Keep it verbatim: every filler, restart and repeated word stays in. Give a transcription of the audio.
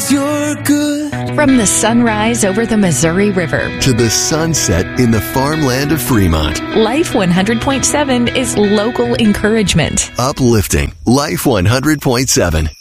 'cause you're good. From the sunrise over the Missouri River to the sunset in the farmland of Fremont. Life one hundred point seven is local encouragement. Uplifting Life one hundred point seven.